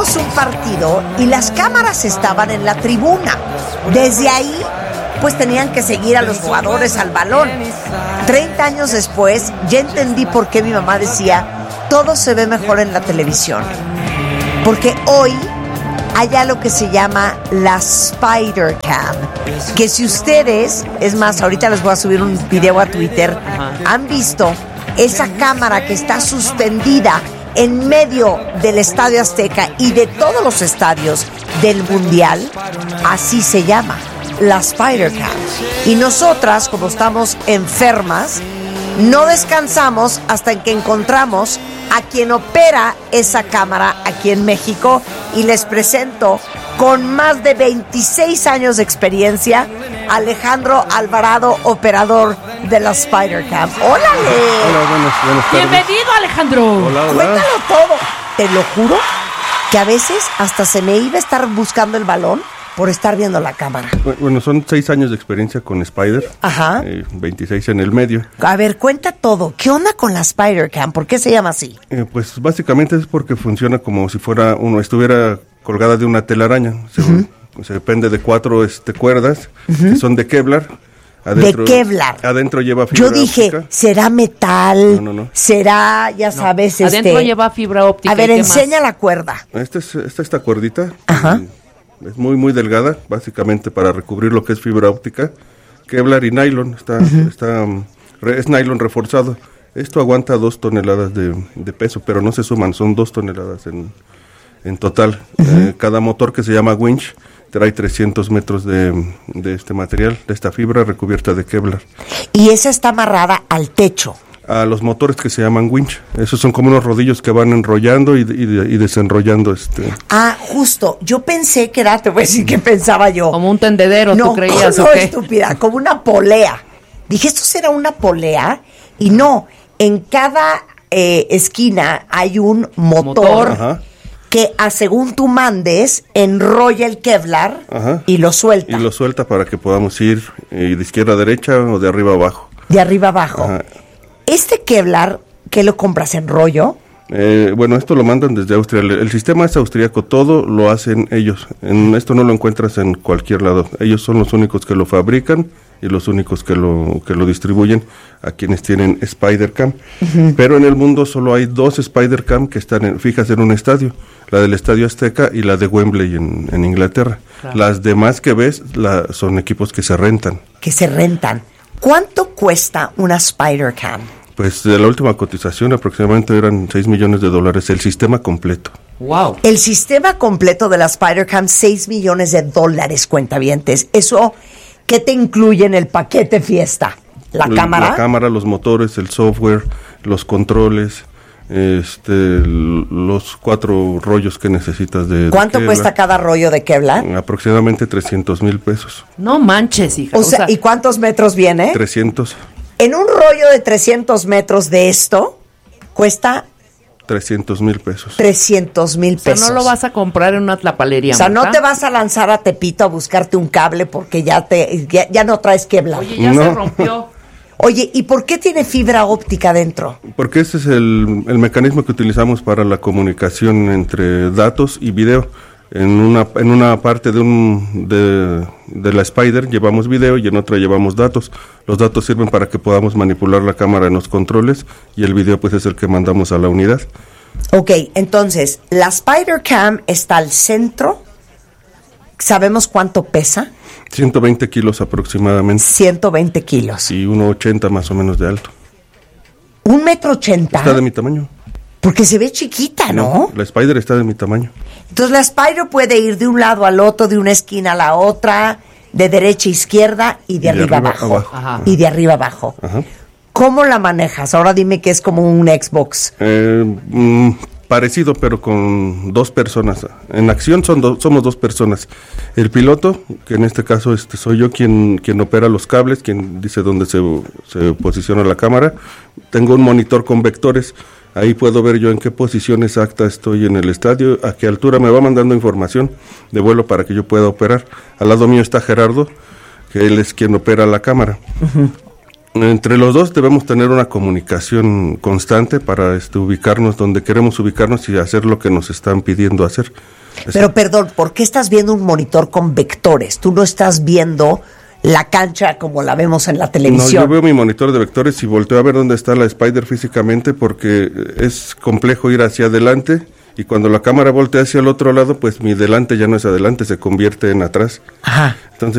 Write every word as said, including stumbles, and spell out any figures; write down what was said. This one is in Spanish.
veíamos un partido y las cámaras estaban en la tribuna. Desde ahí, pues tenían que seguir a los jugadores al balón. Treinta años después, ya entendí por qué mi mamá decía, todo se ve mejor en la televisión. Porque hoy hay algo que se llama la Spider Cam, que si ustedes, es más, ahorita les voy a subir un video a Twitter, han visto esa cámara que está suspendida en medio del Estadio Azteca y de todos los estadios del Mundial, así se llama, la Spider Cam. Y nosotras, como estamos enfermas, no descansamos hasta que encontramos a quien opera esa cámara aquí en México, y les presento, con más de veintiséis años de experiencia, Alejandro Alvarado, operador de la Spider Cam. ¡Órale! Hola, buenas, buenas tardes. Bienvenido, Alejandro. Hola, hola. Cuéntalo todo. Te lo juro que a veces hasta se me iba a estar buscando el balón por estar viendo la cámara. Bueno, son seis años de experiencia con Spider. Ajá. Eh, veintiséis en el medio. A ver, cuenta todo. ¿Qué onda con la Spider Cam? ¿Por qué se llama así? Eh, pues básicamente es porque funciona como si fuera uno estuviera colgada de una telaraña. Se, uh-huh. se depende de cuatro este, cuerdas, uh-huh. que son de Kevlar. Adentro, de Kevlar. Adentro lleva fibra óptica. Yo dije, óptica. ¿será metal? No, no, no. ¿Será, ya no. sabes, este... Adentro lleva fibra óptica. A ver, enseña más? La cuerda. Esta es esta, esta cuerdita. Ajá. Y es muy, muy delgada, básicamente para recubrir lo que es fibra óptica. Kevlar y nylon. Está, uh-huh. está, um, re, es nylon reforzado. Esto aguanta dos toneladas de, de peso, pero no se suman, son dos toneladas en, en total. Uh-huh. Eh, cada motor, que se llama winch, trae trescientos metros de, de este material, de esta fibra recubierta de Kevlar. Y esa está amarrada al techo. A los motores que se llaman winch. Esos son como unos rodillos que van enrollando y, y, y desenrollando. este. Ah, justo. Yo pensé que era, te voy a decir que pensaba yo. Como un tendedero, no, ¿tú creías no, o qué? Estúpida, como una polea. Dije, ¿esto será una polea? Y no, en cada eh, esquina hay un motor, motor. que a según tú mandes, enrolla el Kevlar. Ajá. Y lo suelta. Y lo suelta para que podamos ir eh, de izquierda a derecha o de arriba a abajo. De arriba a abajo. Ajá. Este Kevlar, ¿qué lo compras en rollo? Eh, bueno, esto lo mandan desde Austria. El, el sistema es austríaco, todo lo hacen ellos. En esto no lo encuentras en cualquier lado. Ellos son los únicos que lo fabrican y los únicos que lo que lo distribuyen a quienes tienen Spider Cam. Uh-huh. Pero en el mundo solo hay dos Spider Cam que están en, fijas en un estadio. La del Estadio Azteca y la de Wembley en, en Inglaterra. Claro. Las demás que ves la, son equipos que se rentan. Que se rentan. ¿Cuánto cuesta una Spider Cam? Pues de la última cotización aproximadamente eran seis millones de dólares, el sistema completo. Wow. El sistema completo de la Spider Cam, seis millones de dólares, cuentavientes. ¿Eso qué te incluye en el paquete fiesta? ¿La el, cámara? La cámara, los motores, el software, los controles, este, los cuatro rollos que necesitas de ¿Cuánto de cuesta cada rollo de Kevlar? Aproximadamente trescientos mil pesos. No manches, hija. O, o sea, sea, ¿y cuántos metros viene? trescientos. En un rollo de trescientos metros de esto, cuesta... trescientos mil pesos. trescientos mil pesos. O sea, no lo vas a comprar en una tlapalería. O sea, ¿verdad? no te vas a lanzar a Tepito a buscarte un cable porque ya te ya, ya no traes Kevlar. Oye, ya no. se rompió. Oye, ¿y por qué tiene fibra óptica dentro? Porque ese es el, el mecanismo que utilizamos para la comunicación entre datos y video. En una en una parte de un de, de la Spider llevamos video y en otra llevamos datos. Los datos sirven para que podamos manipular la cámara en los controles y el video pues es el que mandamos a la unidad. Ok, entonces, la Spider Cam está al centro. ¿Sabemos cuánto pesa? ciento veinte kilos aproximadamente. ciento veinte kilos. Y uno ochenta más o menos de alto. ¿Un metro ochenta? Está de mi tamaño. Porque se ve chiquita, ¿no? No, la Spider está de mi tamaño. Entonces la Spider puede ir de un lado al otro, de una esquina a la otra, de derecha a izquierda y de, y de arriba, arriba abajo. abajo. Ajá. Y de arriba abajo. Ajá. ¿Cómo la manejas? Ahora dime que es como un Xbox. Eh, mm, parecido, pero con dos personas. En acción son do, somos dos personas. El piloto, que en este caso este soy yo quien quien opera los cables, quien dice dónde se, se posiciona la cámara. Tengo un monitor con vectores. Ahí puedo ver yo en qué posición exacta estoy en el estadio, a qué altura me va mandando información de vuelo para que yo pueda operar. Al lado mío está Gerardo, que él es quien opera la cámara. Uh-huh. Entre los dos debemos tener una comunicación constante para este, ubicarnos donde queremos ubicarnos y hacer lo que nos están pidiendo hacer. Pero perdón, ¿por qué estás viendo un monitor con vectores? Tú no estás viendo la cancha como la vemos en la televisión. No, yo veo mi monitor de vectores y volteo a ver dónde está la Spider físicamente, porque es complejo ir hacia adelante, y cuando la cámara voltea hacia el otro lado, pues mi delante ya no es adelante, se convierte en atrás. Ajá. Entonces